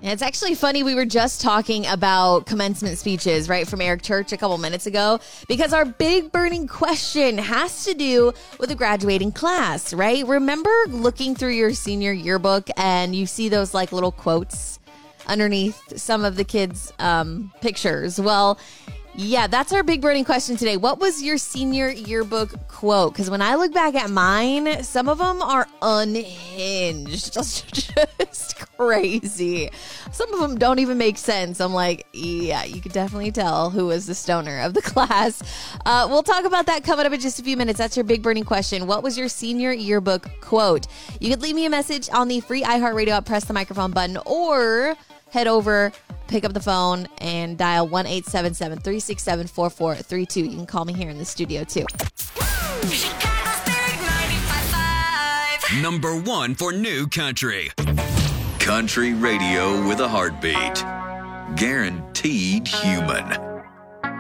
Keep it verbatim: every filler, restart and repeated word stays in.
It's actually funny. We were just talking about commencement speeches, right, from Eric Church a couple minutes ago, because our big burning question has to do with the graduating class, right? Remember looking through your senior yearbook and you see those like little quotes underneath some of the kids' um, pictures? Well, yeah, that's our big burning question today. What was your senior yearbook quote? Because when I look back at mine, some of them are unhinged. Just, just crazy. Some of them don't even make sense. I'm like, yeah, you could definitely tell who was the stoner of the class. Uh, we'll talk about that coming up in just a few minutes. That's your big burning question. What was your senior yearbook quote? You could leave me a message on the free iHeartRadio app, press the microphone button, or head over, pick up the phone, and dial one eight seven seven, three six seven, four four three two. You can call me here in the studio, too. Number one for new country. Country radio with a heartbeat. Guaranteed human.